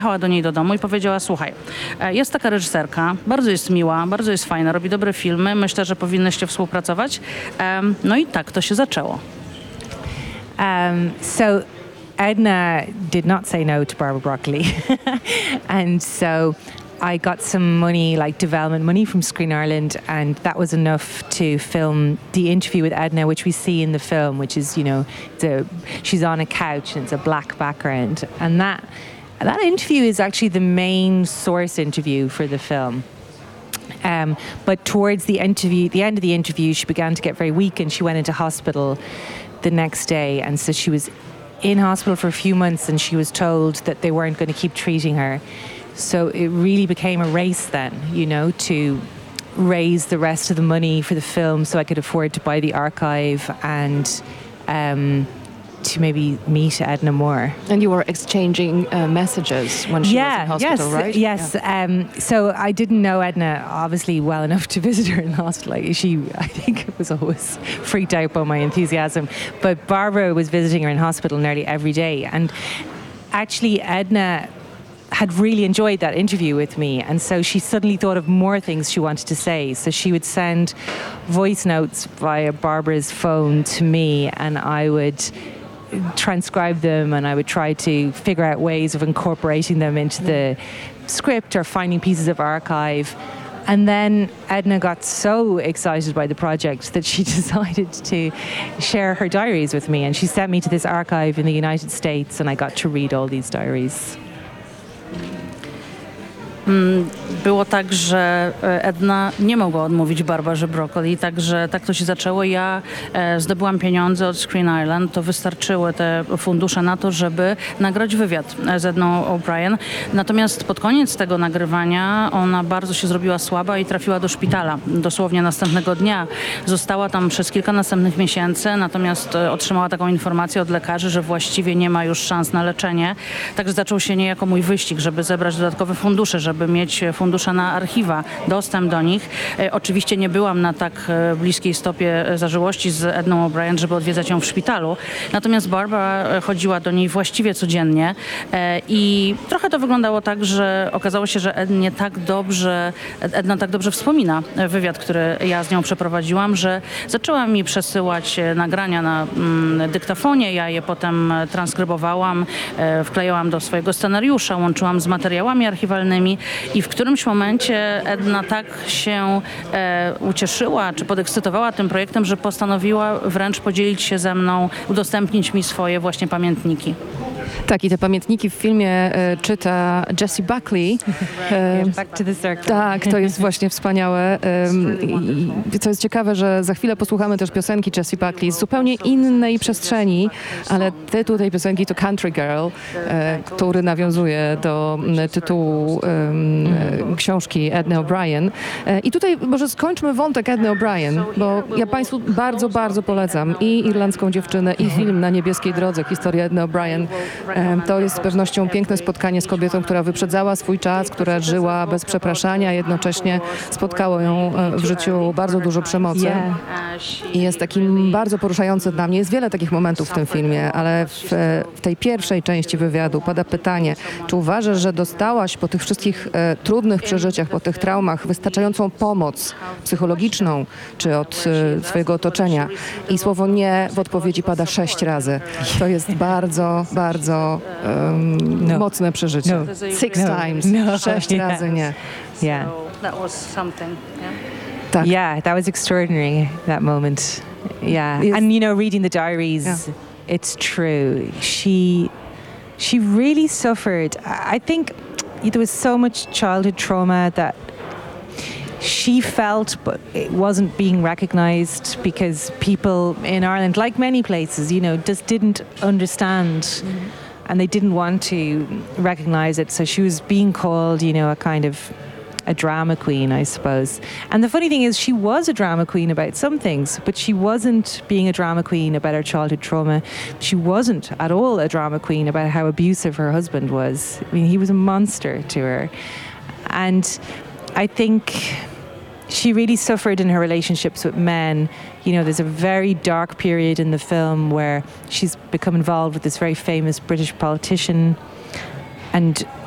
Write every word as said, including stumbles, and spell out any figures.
Jechała do niej do domu i powiedziała, słuchaj, e, jest taka reżyserka, bardzo jest miła, bardzo jest fajna, robi dobre filmy, myślę, że powinnyście współpracować. Em, no i tak to się zaczęło. Um, so Edna did not say no to Barbara Broccoli. And so I got some money, like development money from Screen Ireland, and that was enough to film the interview with Edna, which we see in the film, which is, you know, the, she's on a couch and it's a black background. And that that interview is actually the main source interview for the film. Um, but towards the interview, the end of the interview, she began to get very weak and she went into hospital the next day. And so she was in hospital for a few months and she was told that they weren't going to keep treating her. So it really became a race then, you know, to raise the rest of the money for the film so I could afford to buy the archive and um, to maybe meet Edna more. And you were exchanging uh, messages when she yeah, was in hospital, yes, right? Yes. Yeah. Um, so I didn't know Edna obviously well enough to visit her in the hospital. Like she, I think, was always freaked out by my enthusiasm. But Barbara was visiting her in hospital nearly every day. And actually Edna had really enjoyed that interview with me, and so she suddenly thought of more things she wanted to say. So she would send voice notes via Barbara's phone to me, and I would transcribe them, and I would try to figure out ways of incorporating them into the script or finding pieces of archive. And then Edna got so excited by the project that she decided to share her diaries with me, and she sent me to this archive in the United States, and I got to read all these diaries. Było tak, że Edna nie mogła odmówić Barbarze Broccoli, także tak to się zaczęło. Ja e, zdobyłam pieniądze od Screen Ireland, to wystarczyły te fundusze na to, żeby nagrać wywiad z Edną O'Brien. Natomiast pod koniec tego nagrywania ona bardzo się zrobiła słaba i trafiła do szpitala. Dosłownie następnego dnia. Została tam przez kilka następnych miesięcy, natomiast otrzymała taką informację od lekarzy, że właściwie nie ma już szans na leczenie. Także zaczął się niejako mój wyścig, żeby zebrać dodatkowe fundusze, żeby mieć fundusze na archiwa, dostęp do nich. E, oczywiście nie byłam na tak e, bliskiej stopie zażyłości z Edną O'Brien, żeby odwiedzać ją w szpitalu. Natomiast Barbara chodziła do niej właściwie codziennie e, i trochę to wyglądało tak, że okazało się, że Ednie tak dobrze, Edna tak dobrze wspomina wywiad, który ja z nią przeprowadziłam, że zaczęła mi przesyłać nagrania na mm, dyktafonie. Ja je potem transkrybowałam, e, wklejałam do swojego scenariusza, łączyłam z materiałami archiwalnymi. I w którymś momencie Edna tak się e, ucieszyła, czy podekscytowała tym projektem, że postanowiła wręcz podzielić się ze mną, udostępnić mi swoje właśnie pamiętniki. Tak, i te pamiętniki w filmie e, czyta Jessie Buckley. E, Back to the circle. tak, to jest właśnie wspaniałe. E, i, co jest ciekawe, że za chwilę posłuchamy też piosenki Jessie Buckley z zupełnie innej przestrzeni, ale tytuł tej piosenki to Country Girl, e, który nawiązuje do m, tytułu e, książki Edny O'Brien. E, I tutaj może skończmy wątek Edny O'Brien, bo ja Państwu bardzo, bardzo polecam i Irlandzką dziewczynę, i film Na niebieskiej drodze, historia Edny O'Brien. To jest z pewnością piękne spotkanie z kobietą, która wyprzedzała swój czas, która żyła bez przepraszania, jednocześnie spotkało ją w życiu bardzo dużo przemocy. I jest takim bardzo poruszający dla mnie. Jest wiele takich momentów w tym filmie, ale w, w tej pierwszej części wywiadu pada pytanie, czy uważasz, że dostałaś po tych wszystkich e, trudnych przeżyciach, po tych traumach wystarczającą pomoc psychologiczną, czy od e, swojego otoczenia? I słowo nie w odpowiedzi pada sześć razy. To jest bardzo, bardzo um, No. mocne przeżycie. No. Six No. times. No. Sześć Yeah. razy nie. Yeah. That was something. Yeah? Tak. Yeah, that was extraordinary, that moment. Yeah. Yes. And, you know, reading the diaries, Yeah. it's true. She, she really suffered. I I think there was so much childhood trauma that she felt, but it wasn't being recognized because people in Ireland, like many places, you know, just didn't understand. Mm-hmm. And they didn't want to recognize it. So she was being called, you know, a kind of a drama queen, I suppose. And the funny thing is, she was a drama queen about some things, but she wasn't being a drama queen about her childhood trauma. She wasn't at all a drama queen about how abusive her husband was. I mean, he was a monster to her. And I think she really suffered in her relationships with men. You know, there's a very dark period in the film where she's become involved with this very famous British politician, and